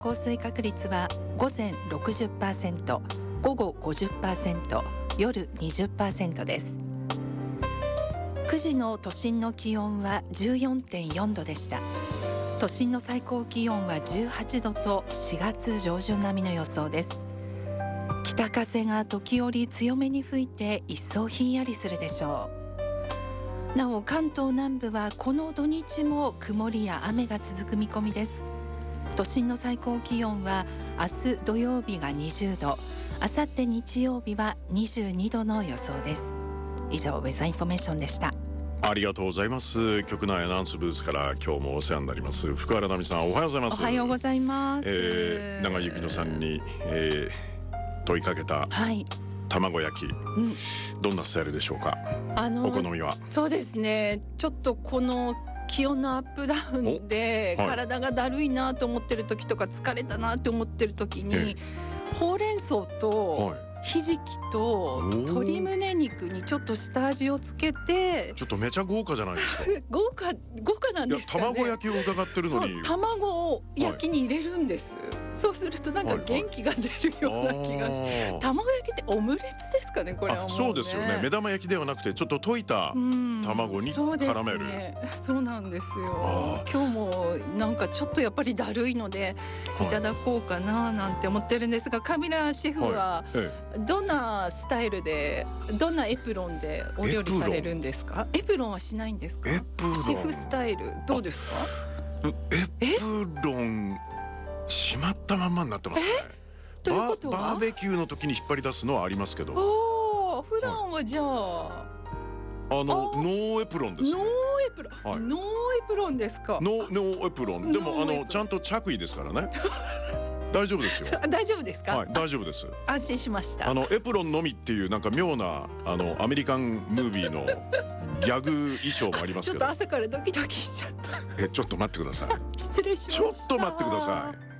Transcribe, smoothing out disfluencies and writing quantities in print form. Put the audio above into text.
降水確率は午前 60%、午後 50%、夜 20% です。9時の都心の気温は 14.4 度でした。都心の最高気温は18度と4月上旬並みの予想です。北風が時折強めに吹いて一層ひんやりするでしょう。なお関東南部はこの土日も曇りや雨が続く見込みです。都心の最高気温は明日土曜日が20度、明後日日曜日は22度の予想です。以上ウェザーインフォメーションでした。 ありがとうございます。局内アナウンスブースから今日もお世話になります福原奈美さん、おはようございます。 おはようございます。 長井幸乃さんに、問いかけた、卵焼き、どんなスタイルでしょうか。お好みは。 そうですね、ちょっとこの気温のアップダウンで体がだるいなと思ってる時とか疲れたなと思ってる時に、ほうれん草と、ひじきと鶏胸肉にちょっと下味をつけて、 ちょっとめちゃ豪華じゃないですか。 豪華なんですかね。 卵焼きを伺ってるのに、 卵を焼きに入れるんです、そうするとなんか元気が出るような気がして、卵焼きってオムレツですかね、これはもうね。 そうですよね、目玉焼きではなくてちょっと溶いた卵に絡める。 そうなんですよ。今日もなんかちょっとやっぱりだるいのでいただこうかななんて思ってるんですが、カミラシェフはどんなスタイルで、どんなエプロンでお料理されるんですか。エプロンはしないんですか。シェフスタイルどうですか。 エプロンしまったまんまになってますね。 ということはバーベキューの時に引っ張り出すのはありますけど、 普段はじゃあノーエプロンです、ね、 ノーエプロンですか。 ノーエプロンでもちゃんと着衣ですからね。大丈夫ですよ。 大丈夫ですか。 大丈夫です。 安心しました。 エプロンのみっていうなんか妙なアメリカンムービーのギャグ衣装もありますけど、 ちょっと朝からドキドキしちゃった。 ちょっと待ってください。 失礼しました。 ちょっと待ってください。